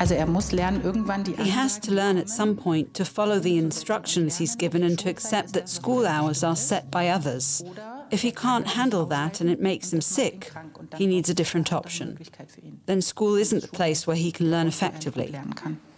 Also er muss lernen, irgendwann die He has to learn at some point to follow the instructions he's given and to accept that school hours are set by others. If he can't handle that and it makes him sick, he needs a different option. Then school isn't the place where he can learn effectively.